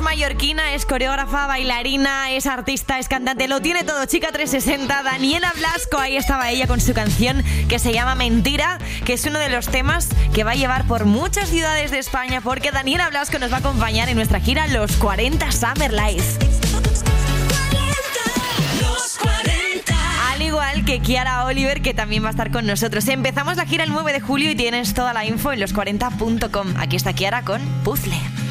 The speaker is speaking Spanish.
mallorquina, es coreógrafa, bailarina, es artista, es cantante, lo tiene todo, chica 360. Daniela Blasco, ahí estaba ella con su canción que se llama Mentira, que es uno de los temas que va a llevar por muchas ciudades de España, porque Daniela Blasco nos va a acompañar en nuestra gira Los 40 Summer Live. Al igual que Kiara Oliver, que también va a estar con nosotros. Empezamos la gira el 9 de julio y tienes toda la info en los40.com. Aquí está Kiara con Puzzle.